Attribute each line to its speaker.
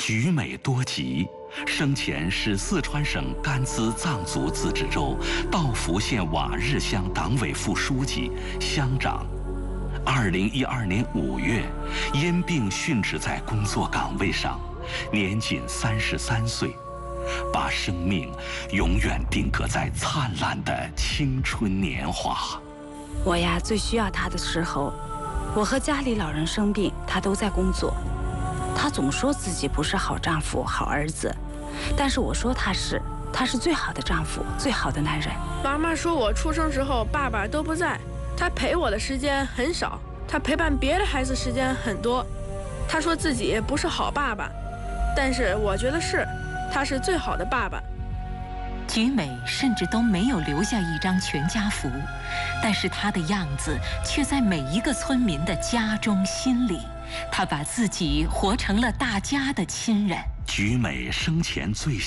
Speaker 1: 菊美多疾，生前是四川省甘孜藏族自治州道孚县瓦日乡党委副书记、乡长。2012年5月，因病殉职在工作岗位上，年仅33岁，把生命永远定格在灿烂的青春年华。
Speaker 2: 我呀，最需要他的时候，我和家里老人生病，他都在工作。他总说自己不是好丈夫、好儿子，但是我说他是最好的丈夫、最好的男人。
Speaker 3: 妈妈说我出生时候爸爸都不在，他陪我的时间很少，他陪伴别的孩子时间很多。他说自己不是好爸爸，但是我觉得他是最好的爸爸。
Speaker 4: 菊美甚至都没有留下一张全家福，但是她的样子却在每一个村民的家中心里。她把自己活成了大家的亲人。
Speaker 1: 菊美生前最